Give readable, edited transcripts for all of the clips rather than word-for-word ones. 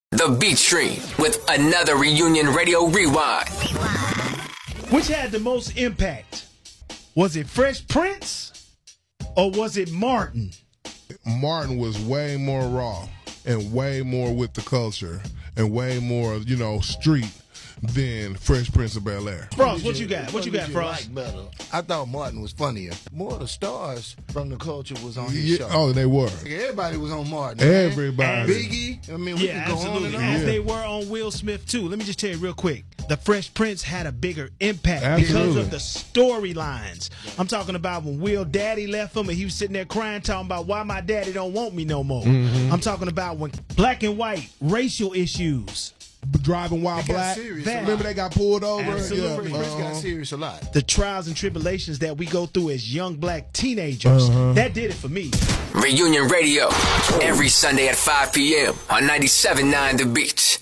The Beat Stream with another Reunion Radio Rewind. Which had the most impact? Was it Fresh Prince or was it Martin? Martin was way more raw and way more with the culture and way more, street than Fresh Prince of Bel-Air. Frost, what you got? What you got, Frost? Like better. I thought Martin was funnier. More of the stars from the culture was on his show. Oh, they were. Everybody was on Martin. Everybody. Biggie. I mean, we can go on and on. As they were on Will Smith, too. Let me just tell you real quick. The Fresh Prince had a bigger impact because of the storylines. I'm talking about when Will Daddy left him and he was sitting there crying, talking about why my daddy don't want me no more. Mm-hmm. I'm talking about when black and white, racial issues. Driving while black. Remember they got pulled over? Absolutely. Fresh got serious a lot. The trials and tribulations that we go through as young black teenagers, that did it for me. Reunion Radio, every Sunday at 5 p.m. on 97.9 The Beat.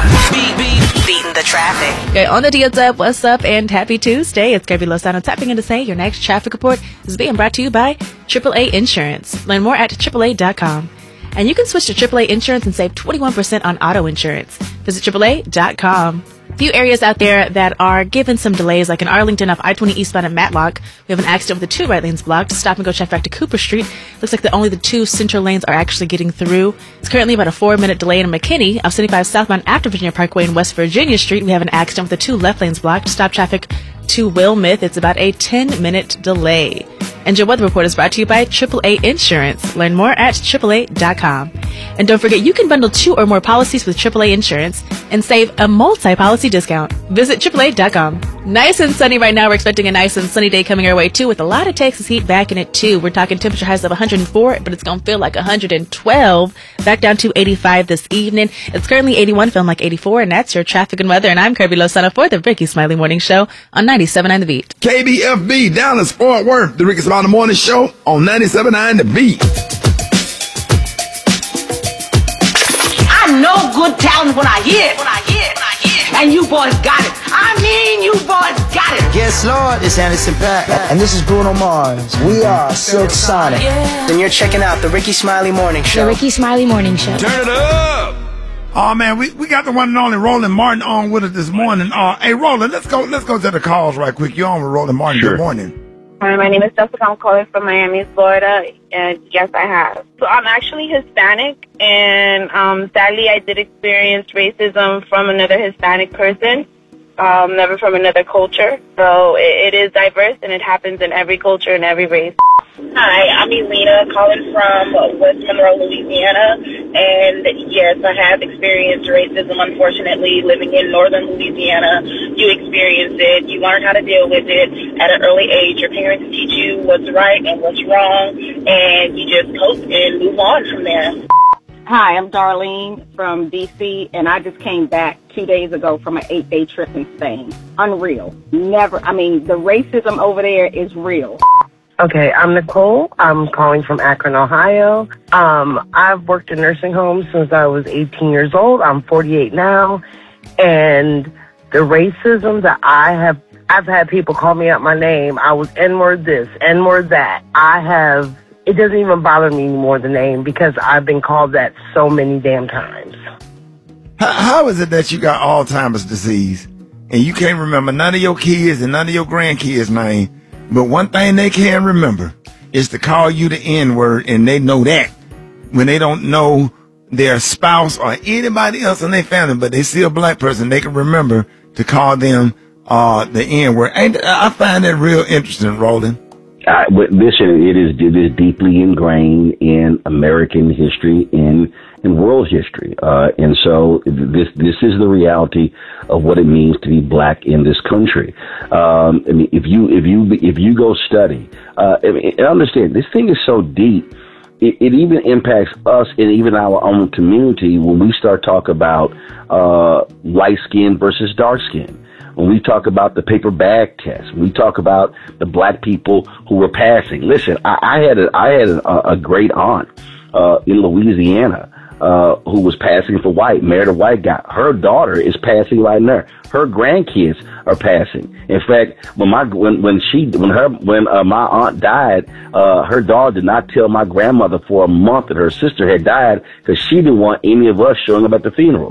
Beating the traffic. Okay, on the DLZ, what's up and happy Tuesday. It's Kirby Lozano tapping in to say your next traffic report is being brought to you by AAA Insurance. Learn more at AAA.com. And you can switch to AAA Insurance and save 21% on auto insurance. Visit AAA.com. A few areas out there that are given some delays, like in Arlington off I-20 eastbound at Matlock. We have an accident with the two right lanes blocked. Stop and go check back to Cooper Street. Looks like only the two central lanes are actually getting through. It's currently about a 4-minute delay in McKinney off 75 southbound after Virginia Parkway in West Virginia Street. We have an accident with the two left lanes blocked. Stop traffic to Wilmeth. It's about a 10-minute delay. And your weather report is brought to you by AAA Insurance. Learn more at AAA.com. And don't forget, you can bundle 2 or more policies with AAA Insurance and save a multi-policy discount. Visit AAA.com. Nice and sunny right now. We're expecting a nice and sunny day coming our way, too, with a lot of Texas heat back in it, too. We're talking temperature highs of 104, but it's going to feel like 112. Back down to 85 this evening. It's currently 81, feeling like 84, and that's your traffic and weather. And I'm Kirby Lozano for the Ricky Smiley Morning Show on 97.9 The Beat. KBFB, Dallas, Fort Worth, the Ricky Smiley Morning Show on 97.9 The Beat. I know good talent when I hear it. And you boys got it. I mean, you boys got it. Yes, Lord, it's Anderson .Paak. And this is Bruno Mars. We are Silk Sonic. Then you're checking out the Ricky Smiley Morning Show. The Ricky Smiley Morning Show. Turn it up. Oh, man, we got the one and only Roland Martin on with us this morning. Hey, Roland, let's go to the calls right quick. You're on with Roland Martin. Sure. Good morning. Hi, my name is Jessica. I'm calling from Miami, Florida, and yes, I have. So I'm actually Hispanic, and sadly, I did experience racism from another Hispanic person, never from another culture. So it is diverse, and it happens in every culture and every race. Hi, I'm Elena, calling from West Monroe, Louisiana, and yes, I have experienced racism, unfortunately, living in northern Louisiana. You experience it, you learn how to deal with it at an early age. Your parents teach you what's right and what's wrong, and you just cope and move on from there. Hi, I'm Darlene from D.C., and I just came back 2 days ago from an 8-day trip in Spain. Unreal. The racism over there is real. Okay, I'm Nicole. I'm calling from Akron, Ohio. I've worked in nursing homes since I was 18 years old. I'm 48 now. And the racism that I've had people call me out my name. I was N-word this, N-word that. It doesn't even bother me anymore, the name, because I've been called that so many damn times. How is it that you got Alzheimer's disease and you can't remember none of your kids and none of your grandkids' name? But one thing they can remember is to call you the N-word, and they know that when they don't know their spouse or anybody else in their family, but they see a black person, they can remember to call them the N-word. I find that real interesting, Roland. Listen, it is deeply ingrained in American history, in world history, and so this is the reality of what it means to be black in this country. I mean, if you go study, and understand, this thing is so deep. It even impacts us and even our own community when we start talking about light skin versus dark skin. When we talk about the paper bag test, when we talk about the black people who were passing. Listen, I had a great aunt in Louisiana who was passing for white, married a white guy. Her daughter is passing right now. Her grandkids are passing. In fact, when my aunt died, her daughter did not tell my grandmother for a month that her sister had died because she didn't want any of us showing up at the funeral.